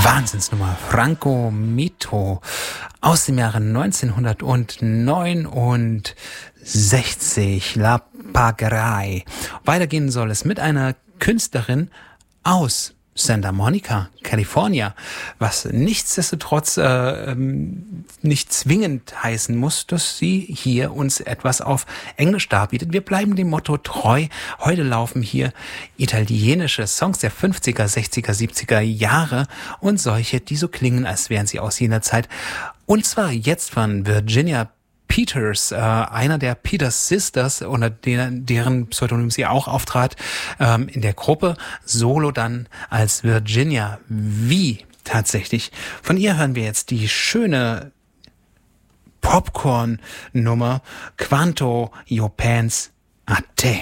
Wahnsinnsnummer, Franco Mito aus dem Jahre 1969, La Pagarai. Weitergehen soll es mit einer Künstlerin aus Santa Monica, California, was nichtsdestotrotz nicht zwingend heißen muss, dass sie hier uns etwas auf Englisch darbietet. Wir bleiben dem Motto treu. Heute laufen hier italienische Songs der 50er, 60er, 70er Jahre und solche, die so klingen, als wären sie aus jener Zeit. Und zwar jetzt von Virginia Peters, einer der Peters Sisters, unter deren Pseudonym sie auch auftrat, in der Gruppe, solo dann als Virginia V tatsächlich. Von ihr hören wir jetzt die schöne Popcorn-Nummer Quanto Io Pens a Te.